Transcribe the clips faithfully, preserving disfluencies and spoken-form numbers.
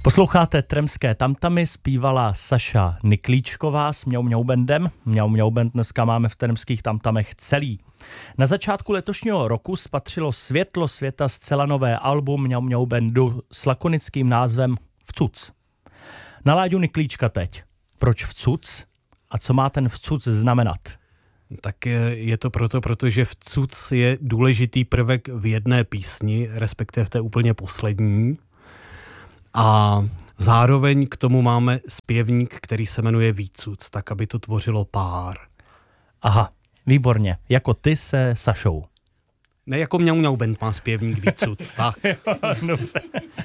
Posloucháte Tremské tamtamy, zpívala Saša Niklíčková s Mňau Mňau bandem. Mňau Mňau band dneska máme v Tremských tamtamech celý. Na začátku letošního roku spatřilo světlo světa zcela nové album Mňau Mňau bandu s lakonickým názvem Vcuc. Na Láďu Niklíčka teď. Proč Vcuc? A co má ten Vcuc znamenat? Tak je to proto, protože vcuc je důležitý prvek v jedné písni, respektive v té úplně poslední. A zároveň k tomu máme zpěvník, který se jmenuje Výcuc, tak aby to tvořilo pár. Aha, výborně. Jako ty se Sašou. Ne, jako Mňau Mňau band má zpěvník Výcuc. Tak. Dobře.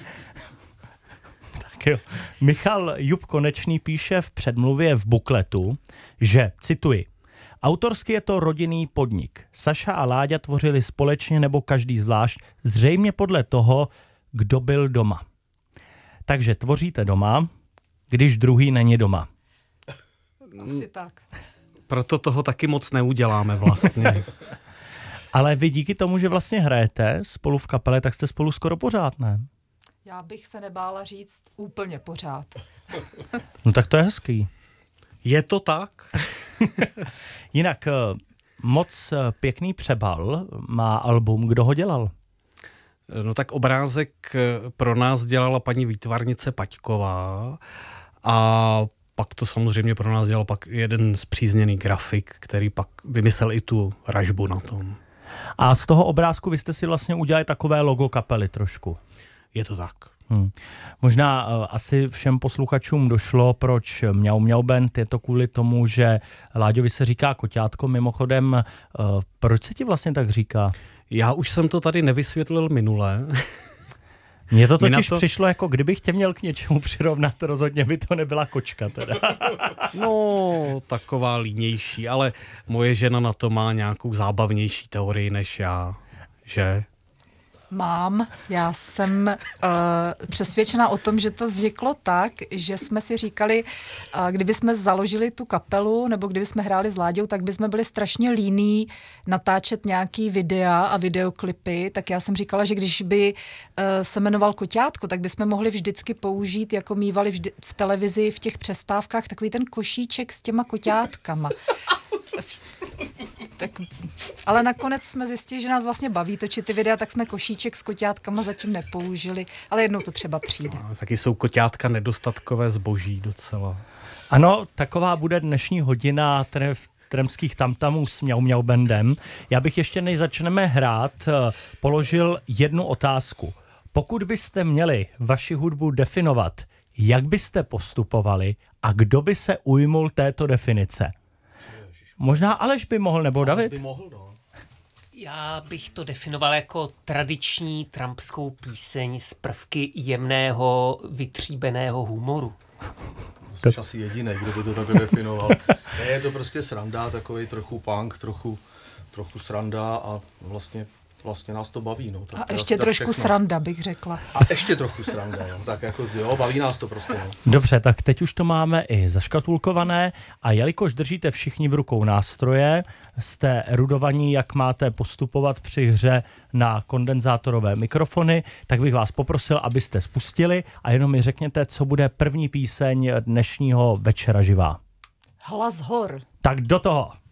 Tak jo. Michal Jub Konečný píše v předmluvě v bukletu, že, cituji, autorsky je to rodinný podnik. Saša a Láďa tvořili společně nebo každý zvlášť, zřejmě podle toho, kdo byl doma. Takže tvoříte doma, když druhý není doma. Asi tak. Proto toho taky moc neuděláme vlastně. Ale vy díky tomu, že vlastně hrajete spolu v kapele, tak jste spolu skoro pořád, ne? Já bych se nebála říct úplně pořád. No tak to je hezký. Je to tak? Jinak moc pěkný přebal má album. Kdo ho dělal? No tak obrázek pro nás dělala paní výtvarnice Paťková a pak to samozřejmě pro nás dělal pak jeden spřízněný grafik, který pak vymyslel i tu ražbu na tom. A z toho obrázku vy jste si vlastně udělali takové logo kapely trošku. Je to tak. Hmm. Možná uh, asi všem posluchačům došlo, proč Mňau Mňau band. Je to kvůli tomu, že Láďovi se říká koťátko. Mimochodem, uh, proč se ti vlastně tak říká? Já už jsem to tady nevysvětlil minule. Mně to totiž to... přišlo, jako kdybych tě měl k něčemu přirovnat, rozhodně by to nebyla kočka teda. No, taková línější, ale moje žena na to má nějakou zábavnější teorii než já, že? Mám. Já jsem uh, přesvědčená o tom, že to vzniklo tak, že jsme si říkali, uh, kdyby jsme založili tu kapelu, nebo kdyby jsme hráli s Láďou, tak by jsme byli strašně líní natáčet nějaký videa a videoklipy, tak já jsem říkala, že když by uh, se jmenoval Koťátko, tak bychom mohli vždycky použít, jako mívali vždy v televizi v těch přestávkách, takový ten košíček s těma koťátkama. Tak, ale nakonec jsme zjistili, že nás vlastně baví točit ty videa, tak jsme košíček s koťátkama zatím nepoužili, ale jednou to třeba přijde. No, taky jsou koťátka nedostatkové zboží docela. Ano, taková bude dnešní hodina tre- Tremských tamtamů s Mňau Mňau bandem. Já bych ještě, než začneme hrát, položil jednu otázku. Pokud byste měli vaši hudbu definovat, jak byste postupovali a kdo by se ujmul této definice? Možná Aleš by mohl, nebo David? By mohl, no. Já bych to definoval jako tradiční trumpskou píseň z prvky jemného, vytříbeného humoru. Jsi asi jediný, kdo by to takhle definoval. Ne, je to prostě sranda, takovej trochu punk, trochu, trochu sranda a vlastně, vlastně nás to baví. No. Tak a to ještě trošku sranda, bych řekla. A ještě trochu sranda, no. Tak jako jo, baví nás to prostě. No. Dobře, tak teď už to máme i zaškatulkované a jelikož držíte všichni v rukou nástroje, jste erudovaní, jak máte postupovat při hře na kondenzátorové mikrofony, tak bych vás poprosil, abyste spustili a jenom mi řekněte, co bude první píseň dnešního večera živá. Hlas hor. Tak do toho!